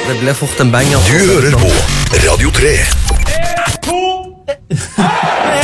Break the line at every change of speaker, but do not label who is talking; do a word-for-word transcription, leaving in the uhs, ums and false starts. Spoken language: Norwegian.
Det ble fort en banger.
Du hører på Radio tre.
To